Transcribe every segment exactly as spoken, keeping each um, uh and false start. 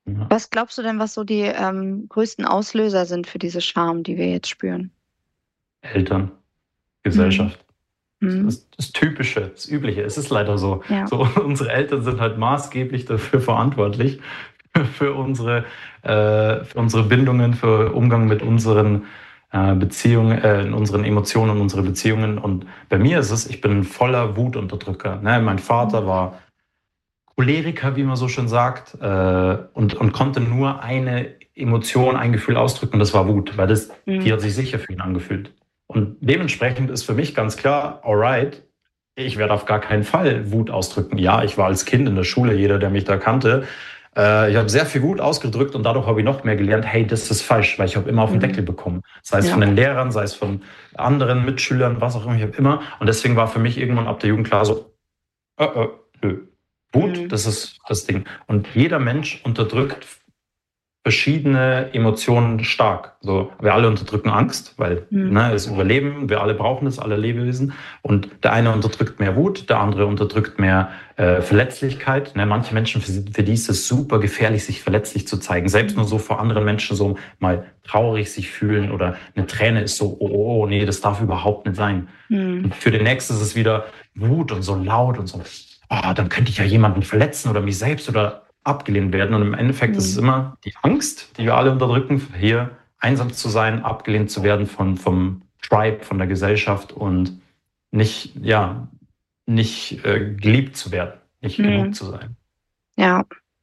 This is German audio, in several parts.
Ja. Was glaubst du denn, was so die ähm, größten Auslöser sind für diese Scham, die wir jetzt spüren? Eltern, Mhm. Gesellschaft. Mhm. Das, das Typische, das Übliche. Es ist leider so. Ja. So, unsere Eltern sind halt maßgeblich dafür verantwortlich, für unsere, äh, für unsere Bindungen, für Umgang mit unseren äh, Beziehungen, äh, in unseren Emotionen und unsere Beziehungen. Und bei mir ist es, ich bin voller Wutunterdrücker. Ne? Mein Mhm. Vater war Choleriker, wie man so schön sagt, äh, und, und konnte nur eine Emotion, ein Gefühl ausdrücken, und das war Wut, weil das, die Mhm. hat sich sicher für ihn angefühlt. Und dementsprechend ist für mich ganz klar, alright, ich werde auf gar keinen Fall Wut ausdrücken. Ja, ich war als Kind in der Schule, jeder, der mich da kannte, äh, ich habe sehr viel Wut ausgedrückt und dadurch habe ich noch mehr gelernt, hey, das ist falsch, weil ich habe immer auf den Deckel Mhm. bekommen. Sei es von Ja. den Lehrern, sei es von anderen Mitschülern, was auch immer, ich habe immer. Und deswegen war für mich irgendwann ab der Jugend klar so, äh, äh, nö. Wut, Mhm. das ist das Ding. Und jeder Mensch unterdrückt verschiedene Emotionen stark. So, wir alle unterdrücken Angst, weil Mhm. ne, es Überleben, wir alle brauchen es, alle Lebewesen. Und der eine unterdrückt mehr Wut, der andere unterdrückt mehr äh, Verletzlichkeit. Ne, manche Menschen, für, für die ist es super gefährlich, sich verletzlich zu zeigen. Selbst nur Mhm. so vor anderen Menschen so mal traurig sich fühlen oder eine Träne ist so, oh, oh, oh nee, das darf überhaupt nicht sein. Mhm. Und für den nächsten ist es wieder Wut und so laut und so, ah, dann könnte ich ja jemanden verletzen oder mich selbst oder abgelehnt werden. Und im Endeffekt ist es Mhm. immer die Angst, die wir alle unterdrücken, hier einsam zu sein, abgelehnt zu werden von, vom Tribe, von der Gesellschaft und nicht, ja, nicht äh, geliebt zu werden, nicht genug Mhm. zu sein. Ja.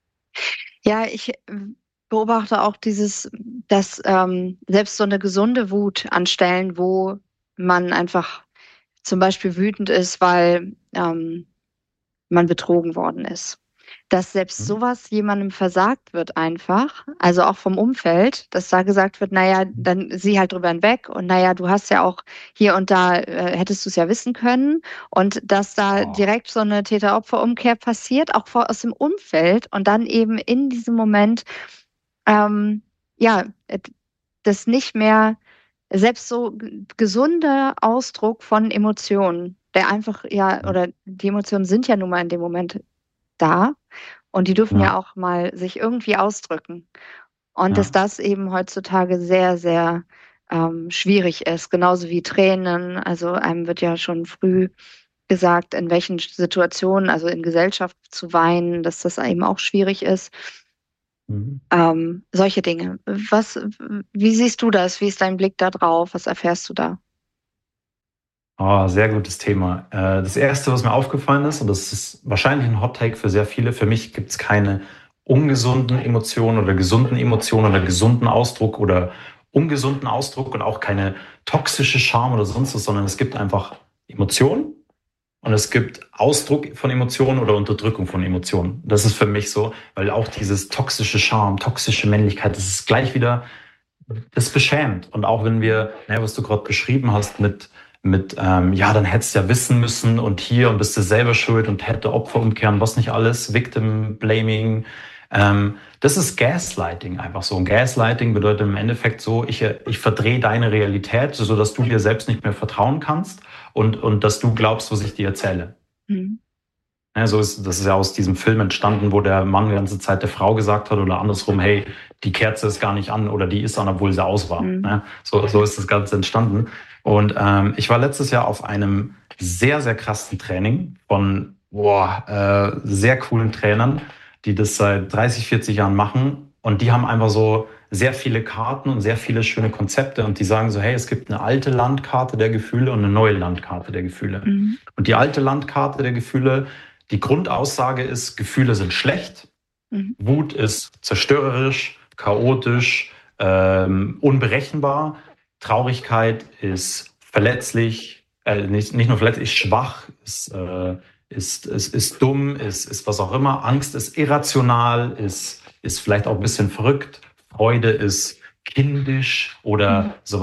Ja, ich äh, beobachte auch dieses, dass ähm, selbst so eine gesunde Wut an Stellen, wo man einfach zum Beispiel wütend ist, weil ähm, man betrogen worden ist. Dass selbst Mhm. sowas jemandem versagt wird einfach, also auch vom Umfeld, dass da gesagt wird, naja, dann sieh halt drüber hinweg und naja, du hast ja auch hier und da, äh, hättest du es ja wissen können und dass da Oh, direkt so eine Täter-Opfer-Umkehr passiert, auch vor, aus dem Umfeld und dann eben in diesem Moment, ähm, ja, äh, das nicht mehr, selbst so g- gesunder Ausdruck von Emotionen, der einfach, ja, oder die Emotionen sind ja nun mal in dem Moment da und die dürfen ja ja, auch mal sich irgendwie ausdrücken. Und dass ja. das eben heutzutage sehr, sehr ähm, schwierig ist, genauso wie Tränen. Also einem wird ja schon früh gesagt, in welchen Situationen, also in Gesellschaft zu weinen, dass das eben auch schwierig ist. Mhm. Ähm, solche Dinge. Was, wie siehst du das? Wie ist dein Blick da drauf? Was erfährst du da? Oh, sehr gutes Thema. Äh, Das Erste, was mir aufgefallen ist, und das ist wahrscheinlich ein Hot Take für sehr viele, für mich gibt es keine ungesunden Emotionen oder gesunden Emotionen oder gesunden Ausdruck oder ungesunden Ausdruck und auch keine toxische Scham oder sonst was, sondern es gibt einfach Emotionen und es gibt Ausdruck von Emotionen oder Unterdrückung von Emotionen. Das ist für mich so, weil auch dieses toxische Scham, toxische Männlichkeit, das ist gleich wieder das beschämt. Und auch wenn Mhm. wir, ne, was du gerade beschrieben hast mit, mit ähm, ja, dann hättest du ja wissen müssen und hier und bist du selber schuld und hätte Opfer umkehren, was nicht alles, Victim Blaming. Ähm, das ist Gaslighting einfach so. Und Gaslighting bedeutet im Endeffekt so, ich, ich verdrehe deine Realität, sodass du dir selbst nicht mehr vertrauen kannst und, und dass du glaubst, was ich dir erzähle. Mhm. Ja, so ist, das ist ja aus diesem Film entstanden, wo der Mann die ganze Zeit der Frau gesagt hat oder andersrum, hey, die Kerze ist gar nicht an oder die ist an, obwohl sie aus war. Mhm. Ja, so, so ist das Ganze entstanden. Und ähm, ich war letztes Jahr auf einem sehr, sehr krassen Training von boah, äh, sehr coolen Trainern, die das seit dreißig, vierzig Jahren machen. Und die haben einfach so sehr viele Karten und sehr viele schöne Konzepte. Und die sagen so, hey, es gibt eine alte Landkarte der Gefühle und eine neue Landkarte der Gefühle. Mhm. Und die alte Landkarte der Gefühle, die Grundaussage ist, Gefühle sind schlecht, Mhm. Wut ist zerstörerisch, chaotisch, ähm, unberechenbar, Traurigkeit ist verletzlich, äh, nicht, nicht nur verletzlich, ist schwach, ist, äh, ist, ist, ist dumm, ist, ist was auch immer, Angst ist irrational, ist, ist vielleicht auch ein bisschen verrückt, Freude ist kindisch oder Mhm. so